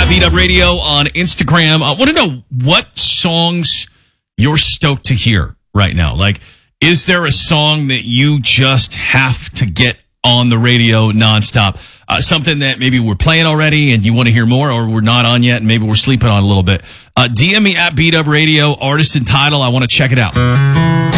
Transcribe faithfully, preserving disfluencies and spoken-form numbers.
at B Dub Radio on Instagram. I want to know what songs you're stoked to hear right now. Like, is there a song that you just have to get on the radio nonstop? Uh, something that maybe we're playing already and you want to hear more, or we're not on yet and maybe we're sleeping on a little bit. Uh, D M me at B Dub Radio, artist and title. I want to check it out.